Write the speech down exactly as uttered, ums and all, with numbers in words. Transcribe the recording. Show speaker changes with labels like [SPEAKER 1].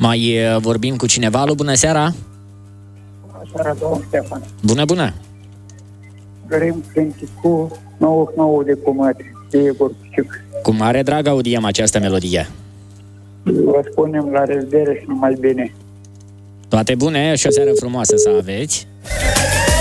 [SPEAKER 1] Mai vorbim cu cineva? Alo, bună seara!
[SPEAKER 2] Bună seara, domnul Ștefan.
[SPEAKER 1] Bună, bună!
[SPEAKER 2] Dorim Cânticul nouăzeci și nouă de comate, de Igor Piciuc.
[SPEAKER 1] Cu mare drag audiem această melodie.
[SPEAKER 2] Vă spunem la revedere și numai bine.
[SPEAKER 1] Toate bune și o seară frumoasă să aveți.